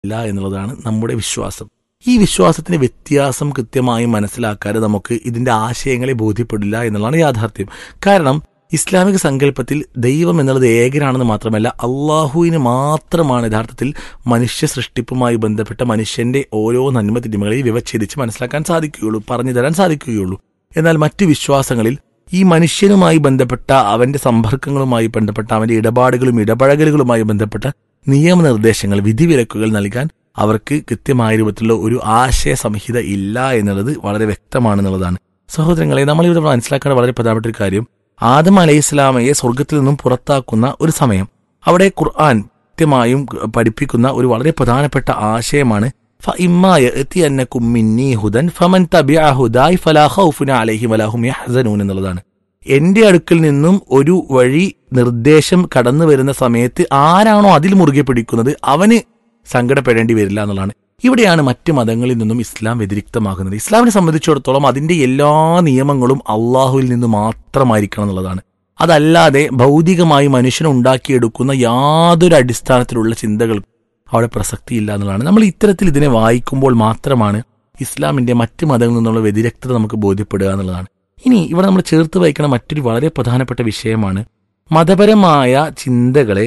ഇല്ല എന്നുള്ളതാണ് നമ്മുടെ വിശ്വാസം. ഈ വിശ്വാസത്തിന്റെ വ്യത്യാസം കൃത്യമായി മനസ്സിലാക്കാതെ നമുക്ക് ഇതിന്റെ ആശയങ്ങളെ ബോധ്യപ്പെടില്ല എന്നുള്ളതാണ് യാഥാർത്ഥ്യം. കാരണം ഇസ്ലാമിക സങ്കല്പത്തിൽ ദൈവം എന്നുള്ളത് ഏകനാണെന്ന് മാത്രമല്ല, അള്ളാഹുവിന് മാത്രമാണ് യഥാർത്ഥത്തിൽ മനുഷ്യ സൃഷ്ടിപ്പുമായി ബന്ധപ്പെട്ട മനുഷ്യന്റെ ഓരോ നന്മ തിന്മകളെയും വിവച്ഛേദിച്ച് മനസ്സിലാക്കാൻ സാധിക്കുകയുള്ളൂ, പറഞ്ഞു തരാൻ സാധിക്കുകയുള്ളൂ. എന്നാൽ മറ്റു വിശ്വാസങ്ങളിൽ ഈ മനുഷ്യനുമായി ബന്ധപ്പെട്ട അവന്റെ സമ്പർക്കങ്ങളുമായി ബന്ധപ്പെട്ട അവന്റെ ഇടപാടുകളും ഇടപഴകലുകളുമായി ബന്ധപ്പെട്ട നിയമനിർദ്ദേശങ്ങൾ, വിധിവിലക്കുകൾ നൽകാൻ അവർക്ക് കൃത്യമായ രൂപത്തിലുള്ള ഒരു ആശയ സംഹിത ഇല്ല എന്നുള്ളത് വളരെ വ്യക്തമാണെന്നുള്ളതാണ്. സഹോദരങ്ങളെ, നമ്മളിവിടെ മനസ്സിലാക്കേണ്ട വളരെ പ്രധാനപ്പെട്ട ഒരു കാര്യം, ആദം അലൈഹിസ്സലാമയെ സ്വർഗത്തിൽ നിന്നും പുറത്താക്കുന്ന ഒരു സമയം, അവിടെ ഖുർആൻ കൃത്യമായും പഠിപ്പിക്കുന്ന ഒരു വളരെ പ്രധാനപ്പെട്ട ആശയമാണ് فَإِمَّا يَأْتِيَنَّكُم مِّنِّي هُدًى فَمَن تَبِعَ هُدَايَ فَلَا خَوْفٌ عَلَيْهِمْ وَلَا هُمْ يَحْزَنُونَ എന്നുള്ളതാണ്. എന്റെ അടുക്കൽ നിന്നും ഒരു വഴി നിർദ്ദേശം കടന്നു വരുന്ന സമയത്ത് ആരാണോ അതിൽ മുറുകെ പിടിക്കുന്നത് അവന് സങ്കടപ്പെടേണ്ടി വരില്ല എന്നുള്ളതാണ്. ഇവിടെയാണ് മറ്റ് മതങ്ങളിൽ നിന്നും ഇസ്ലാം വ്യതിരിക്തമാകുന്നത്. ഇസ്ലാമിനെ സംബന്ധിച്ചിടത്തോളം അതിന്റെ എല്ലാ നിയമങ്ങളും അള്ളാഹുവിൽ നിന്ന് മാത്രമായിരിക്കണം എന്നുള്ളതാണ്. അതല്ലാതെ ഭൗതികമായി മനുഷ്യനുണ്ടാക്കിയെടുക്കുന്ന യാതൊരു അടിസ്ഥാനത്തിലുള്ള ചിന്തകൾ അവിടെ പ്രസക്തിയില്ല എന്നുള്ളതാണ്. നമ്മൾ ഇത്തരത്തിൽ ഇതിനെ വായിക്കുമ്പോൾ മാത്രമാണ് ഇസ്ലാമിന്റെ മറ്റ് മതങ്ങളിൽ നിന്നുള്ള വ്യതിരക്തത നമുക്ക് ബോധ്യപ്പെടുക എന്നുള്ളതാണ്. ഇനി ഇവിടെ നമ്മൾ ചേർത്ത് വായിക്കുന്ന മറ്റൊരു വളരെ പ്രധാനപ്പെട്ട വിഷയമാണ്, മതപരമായ ചിന്തകളെ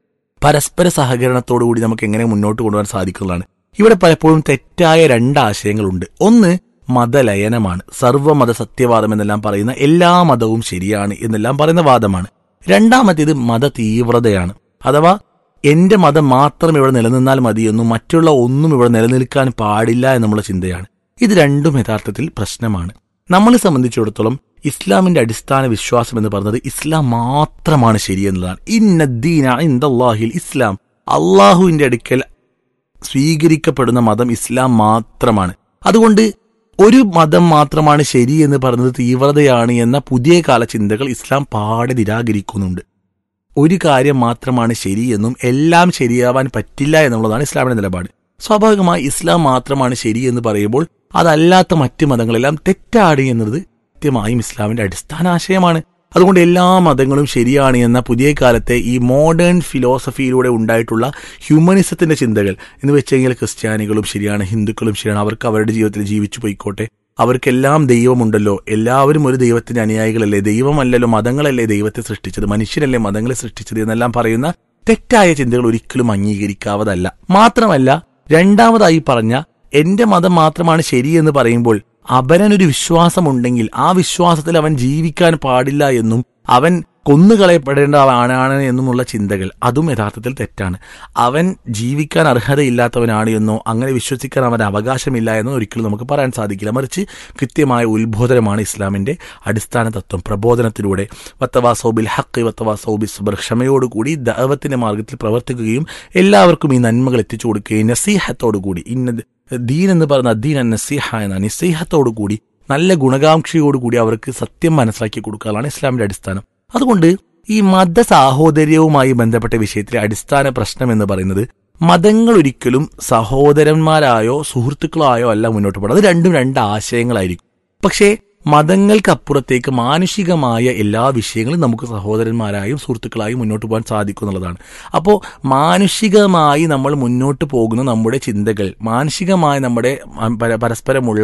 പരസ്പര സഹകരണത്തോടുകൂടി നമുക്ക് എങ്ങനെ മുന്നോട്ട് കൊണ്ടുപോകാൻ സാധിക്കുന്നതാണ്. ഇവിടെ പലപ്പോഴും തെറ്റായ രണ്ട് ആശയങ്ങളുണ്ട്. ഒന്ന് മതലയനമാണ്, സർവ്വമത സത്യവാദം എന്നെല്ലാം പറയുന്ന എല്ലാ മതവും ശരിയാണ് എന്നെല്ലാം പറയുന്ന വാദമാണ്. രണ്ടാമത്തേത് മത തീവ്രതയാണ്, അഥവാ എന്റെ മതം മാത്രം ഇവിടെ നിലനിന്നാൽ മതിയെന്നും മറ്റുള്ള ഒന്നും ഇവിടെ നിലനിൽക്കാൻ പാടില്ല എന്നുള്ള ചിന്തയാണ്. ഇത് രണ്ടും യഥാർത്ഥത്തിൽ പ്രശ്നമാണ്. നമ്മളെ സംബന്ധിച്ചിടത്തോളം ഇസ്ലാമിന്റെ അടിസ്ഥാന വിശ്വാസം എന്ന് പറയുന്നത് ഇസ്ലാം മാത്രമാണ് ശരിയെന്നുള്ളതാണ്. ഇന്നദ്ദീന ഇൻദല്ലാഹിൽ ഇസ്ലാം, അള്ളാഹുവിന്റെ അടുക്കൽ സ്വീകരിക്കപ്പെടുന്ന മതം ഇസ്ലാം മാത്രമാണ്. അതുകൊണ്ട് ഒരു മതം മാത്രമാണ് ശരി എന്ന് പറയുന്നത് തീവ്രതയാണ് എന്ന പുതിയ കാല ചിന്തകൾ ഇസ്ലാം പാടെ നിരാകരിക്കുന്നുണ്ട്. ഒരു കാര്യം മാത്രമാണ് ശരിയെന്നും എല്ലാം ശരിയാവാൻ പറ്റില്ല എന്നുള്ളതാണ് ഇസ്ലാമിന്റെ നിലപാട്. സ്വാഭാവികമായി ഇസ്ലാം മാത്രമാണ് ശരി എന്ന് പറയുമ്പോൾ അതല്ലാത്ത മറ്റ് മതങ്ങളെല്ലാം തെറ്റാണ് എന്നത് കൃത്യമായും ഇസ്ലാമിന്റെ അടിസ്ഥാന ആശയമാണ്. അതുകൊണ്ട് എല്ലാ മതങ്ങളും ശരിയാണ് എന്ന പുതിയ കാലത്തെ ഈ മോഡേൺ ഫിലോസഫിയിലൂടെ ഉണ്ടായിട്ടുള്ള ഹ്യൂമനിസത്തിന്റെ ചിന്തകൾ എന്ന് വെച്ചുകഴിഞ്ഞാൽ ക്രിസ്ത്യാനികളും ശരിയാണ്, ഹിന്ദുക്കളും ശരിയാണ്, അവർക്ക് അവരുടെ ജീവിതത്തിൽ ജീവിച്ചു പോയിക്കോട്ടെ, അവർക്കെല്ലാം ദൈവമുണ്ടല്ലോ, എല്ലാവരും ഒരു ദൈവത്തിന്റെ അനുയായികളല്ലേ, ദൈവമല്ലല്ലോ മതങ്ങളല്ലേ ദൈവത്തെ സൃഷ്ടിച്ചത്, മനുഷ്യരല്ലേ മതങ്ങളെ സൃഷ്ടിച്ചത് എന്നെല്ലാം പറയുന്ന തെറ്റായ ചിന്തകൾ ഒരിക്കലും അംഗീകരിക്കാവതല്ല. മാത്രമല്ല, രണ്ടാമതായി പറഞ്ഞ എന്റെ മതം മാത്രമാണ് ശരിയെന്ന് പറയുമ്പോൾ അവനൊരു വിശ്വാസമുണ്ടെങ്കിൽ ആ വിശ്വാസത്തിൽ അവൻ ജീവിക്കാൻ പാടില്ല എന്നും അവൻ കൊന്നുകളയപ്പെടേണ്ടവനാണ് എന്നുമുള്ള ചിന്തകൾ, അതും യഥാർത്ഥത്തിൽ തെറ്റാണ്. അവൻ ജീവിക്കാൻ അർഹതയില്ലാത്തവനാണ് എന്നോ അങ്ങനെ വിശ്വസിക്കാൻ അവന് അവകാശമില്ല എന്നോ ഒരിക്കലും നമുക്ക് പറയാൻ സാധിക്കില്ല. മറിച്ച് കൃത്യമായ ഉത്ബോധനമാണ് ഇസ്ലാമിന്റെ അടിസ്ഥാന തത്വം. പ്രബോധനത്തിലൂടെ വത്തവാസൗ ബിൽ ഹഖ് വത്തവാസൗ ബിസ് സബ്ർ, ക്ഷമയോടുകൂടി ദഅവത്തിന്റെ മാർഗത്തിൽ പ്രവർത്തിക്കുകയും എല്ലാവർക്കും ഈ നന്മകൾ എത്തിച്ചു കൊടുക്കുകയും നസീഹത്തോടുകൂടി, ഇന്ന ദീൻ എന്ന് പറയുന്ന അദ്ദീൻ നസീഹ എന്ന നിസ്സീഹത്തോടുകൂടി നല്ല ഗുണകാംക്ഷയോടുകൂടി അവർക്ക് സത്യം മനസ്സിലാക്കി കൊടുക്കാനാണ് ഇസ്ലാമിന്റെ അടിസ്ഥാനം. അതുകൊണ്ട് ഈ മത സാഹോദര്യവുമായി ബന്ധപ്പെട്ട വിഷയത്തിലെ അടിസ്ഥാന പ്രശ്നം എന്ന് പറയുന്നത് മതങ്ങൾ ഒരിക്കലും സഹോദരന്മാരായോ സുഹൃത്തുക്കളായോ അല്ല മുന്നോട്ട് പോകുന്നത്. അത് രണ്ടും രണ്ട് ആശയങ്ങളായിരിക്കും. പക്ഷേ മതങ്ങൾക്കപ്പുറത്തേക്ക് മാനുഷികമായ എല്ലാ വിഷയങ്ങളും നമുക്ക് സഹോദരന്മാരായും സുഹൃത്തുക്കളായും മുന്നോട്ട് പോകാൻ സാധിക്കും എന്നുള്ളതാണ്. അപ്പോൾ മാനുഷികമായി നമ്മൾ മുന്നോട്ട് പോകുന്ന നമ്മുടെ ചിന്തകൾ, മാനുഷികമായി നമ്മുടെ പരസ്പരമുള്ള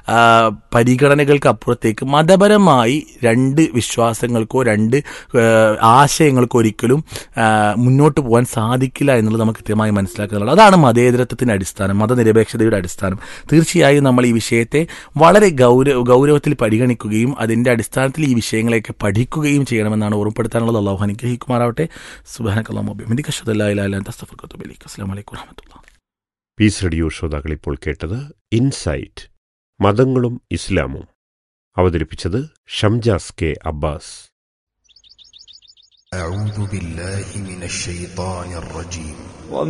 പരിഗണനകൾക്ക് അപ്പുറത്തേക്ക് മതപരമായി രണ്ട് വിശ്വാസങ്ങൾക്കോ രണ്ട് ആശയങ്ങൾക്കോ ഒരിക്കലും മുന്നോട്ട് പോകാൻ സാധിക്കില്ല എന്നുള്ളത് നമുക്ക് കൃത്യമായി മനസ്സിലാക്കുന്നുള്ളത്. അതാണ് മതേതരത്വത്തിന്റെ അടിസ്ഥാനം, മതനിരപേക്ഷതയുടെ അടിസ്ഥാനം. തീർച്ചയായും നമ്മൾ ഈ വിഷയത്തെ വളരെ ഗൗരവത്തിൽ പരിഗണിക്കുകയും അതിന്റെ അടിസ്ഥാനത്തിൽ ഈ വിഷയങ്ങളെയൊക്കെ പഠിക്കുകയും ചെയ്യണമെന്നാണ് ഓർമ്മപ്പെടുത്താനുള്ളത്. അല്ലാഹു അനുഗ്രഹിക്കുമാറാവട്ടെ. സുബ്ഹാനക്കല്ലാഹു വബിഹംദിക അശ്ഹദു അല്ലാ ഇലാഹ ഇല്ല അൻത അസ്തഗ്ഫിറുക വഅതുബു ഇലൈക്. അസ്സലാമു അലൈക്കും വറഹ്മത്തുള്ളാഹി. പീസ് റേഡിയോ ശ്രോതാക്കൾ ഇപ്പോൾ കേട്ടത് ഇൻസൈറ്റ്, മതങ്ങളും ഇസ്ലാമും. അവതരിപ്പിച്ചത് ഷംജാസ് കെ അബ്ബാസ്. أعوذ بالله من الشيطان الرجيم